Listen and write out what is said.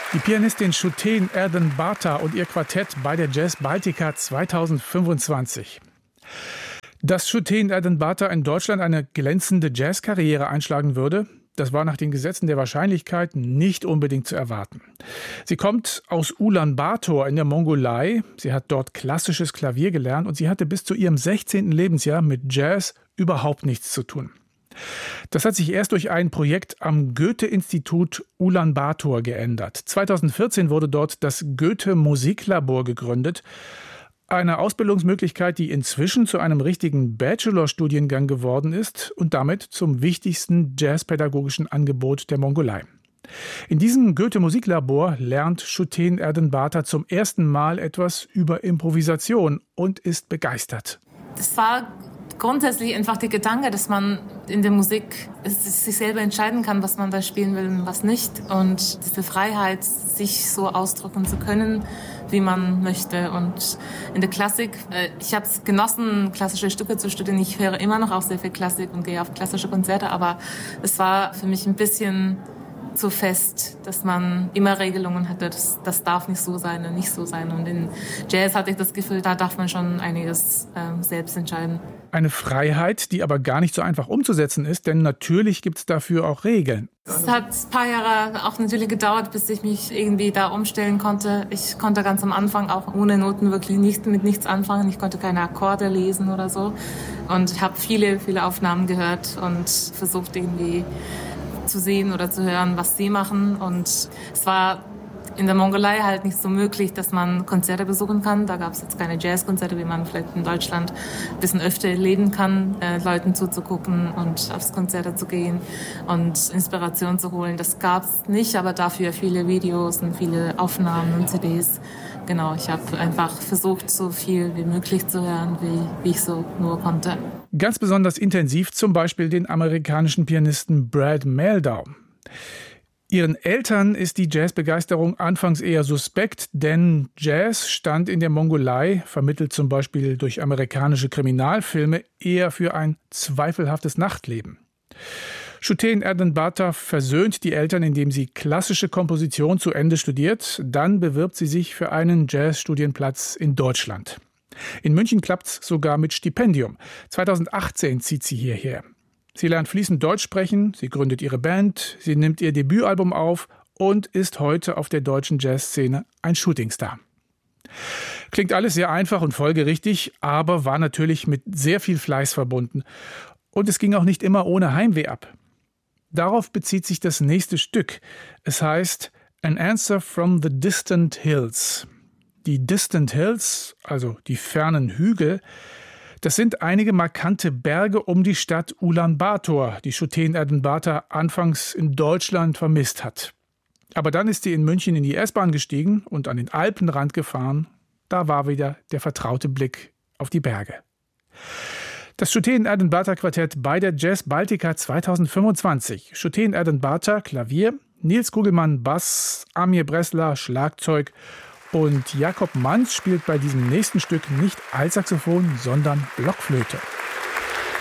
Die Pianistin Shooten Erden-Bata und ihr Quartett bei der Jazz Baltica 2025. Dass Shooten Erden-Bata in Deutschland eine glänzende Jazzkarriere einschlagen würde, das war nach den Gesetzen der Wahrscheinlichkeit nicht unbedingt zu erwarten. Sie kommt aus Ulaanbaatar in der Mongolei. Sie hat dort klassisches Klavier gelernt und sie hatte bis zu ihrem 16. Lebensjahr mit Jazz überhaupt nichts zu tun. Das hat sich erst durch ein Projekt am Goethe-Institut Ulaanbaatar geändert. 2014 wurde dort das Goethe-Musiklabor gegründet. Eine Ausbildungsmöglichkeit, die inzwischen zu einem richtigen Bachelorstudiengang geworden ist und damit zum wichtigsten jazzpädagogischen Angebot der Mongolei. In diesem Goethe-Musiklabor lernt Shooten Erden-Bata zum ersten Mal etwas über Improvisation und ist begeistert. Das war grundsätzlich einfach der Gedanke, dass man in der Musik sich selber entscheiden kann, was man da spielen will und was nicht. Und diese Freiheit, sich so ausdrücken zu können, wie man möchte. Und in der Klassik, ich habe es genossen, klassische Stücke zu studieren. Ich höre immer noch auch sehr viel Klassik und gehe auf klassische Konzerte. Aber es war für mich ein bisschen zu fest, dass man immer Regelungen hatte. Das darf nicht so sein und nicht so sein. Und in Jazz hatte ich das Gefühl, da darf man schon einiges selbst entscheiden. Eine Freiheit, die aber gar nicht so einfach umzusetzen ist, denn natürlich gibt es dafür auch Regeln. Es hat ein paar Jahre auch natürlich gedauert, bis ich mich irgendwie da umstellen konnte. Ich konnte ganz am Anfang auch ohne Noten wirklich mit nichts anfangen. Ich konnte keine Akkorde lesen oder so. Und ich habe viele, viele Aufnahmen gehört und versucht irgendwie zu sehen oder zu hören, was sie machen. Und es war in der Mongolei halt nicht so möglich, dass man Konzerte besuchen kann. Da gab es jetzt keine Jazzkonzerte, wie man vielleicht in Deutschland ein bisschen öfter erleben kann, Leuten zuzugucken und aufs Konzerte zu gehen und Inspiration zu holen. Das gab es nicht, aber dafür viele Videos und viele Aufnahmen und CDs. Genau, ich habe einfach versucht, so viel wie möglich zu hören, wie ich so nur konnte. Ganz besonders intensiv zum Beispiel den amerikanischen Pianisten Brad Mehldau. Ihren Eltern ist die Jazzbegeisterung anfangs eher suspekt, denn Jazz stand in der Mongolei, vermittelt zum Beispiel durch amerikanische Kriminalfilme, eher für ein zweifelhaftes Nachtleben. Shooten Erden-Bata versöhnt die Eltern, indem sie klassische Komposition zu Ende studiert. Dann bewirbt sie sich für einen Jazzstudienplatz in Deutschland. In München klappt's sogar mit Stipendium. 2018 zieht sie hierher. Sie lernt fließend Deutsch sprechen, sie gründet ihre Band, sie nimmt ihr Debütalbum auf und ist heute auf der deutschen Jazzszene ein Shootingstar. Klingt alles sehr einfach und folgerichtig, aber war natürlich mit sehr viel Fleiß verbunden. Und es ging auch nicht immer ohne Heimweh ab. Darauf bezieht sich das nächste Stück. Es heißt An Answer from the Distant Hills. Die Distant Hills, also die fernen Hügel, das sind einige markante Berge um die Stadt Ulaanbaatar, die Shooten Erden-Bata anfangs in Deutschland vermisst hat. Aber dann ist sie in München in die S-Bahn gestiegen und an den Alpenrand gefahren. Da war wieder der vertraute Blick auf die Berge. Das Shooten Erden-Bata Quartett bei der Jazz Baltica 2025. Shooten Erden-Bata Klavier, Nils Kugelmann Bass, Amir Bressler Schlagzeug und Jakob Manz spielt bei diesem nächsten Stück nicht Altsaxophon, sondern Blockflöte.